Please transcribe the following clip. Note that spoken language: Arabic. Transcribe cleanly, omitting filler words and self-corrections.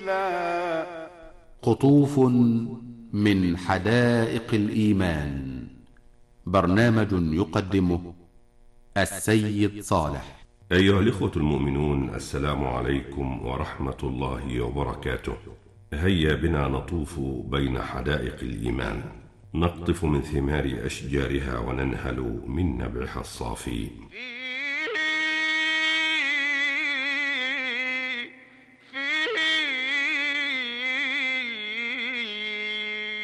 قطوف من حدائق الإيمان. برنامج يقدمه السيد صالح. أيها الإخوة المؤمنون، السلام عليكم ورحمة الله وبركاته. هيا بنا نطوف بين حدائق الإيمان، نقطف من ثمار أشجارها وننهل من نبعها الصافي.